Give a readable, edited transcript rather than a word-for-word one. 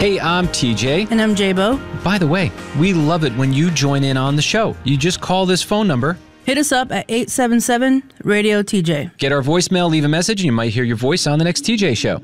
Hey, I'm TJ. And I'm J-Bo. By the way, we love it when you join in on the show. You just call this phone number. Hit us up at 877-RADIO-TJ. Get our voicemail, leave a message, and you might hear your voice on the next TJ show.